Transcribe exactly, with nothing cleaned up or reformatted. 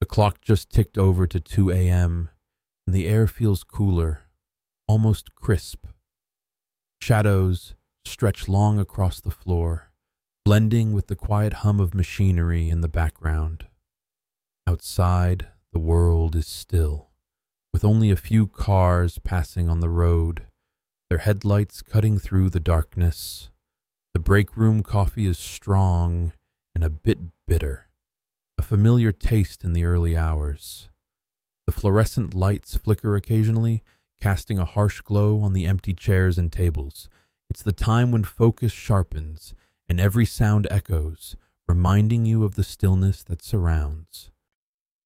clock just ticked over to two a.m., and the air feels cooler, almost crisp. Shadows stretch long across the floor, blending with the quiet hum of machinery in the background. Outside, the world is still, with only a few cars passing on the road, their headlights cutting through the darkness. The break room coffee is strong and a bit bitter, a familiar taste in the early hours. The fluorescent lights flicker occasionally, casting a harsh glow on the empty chairs and tables. It's the time when focus sharpens and every sound echoes, reminding you of the stillness that surrounds.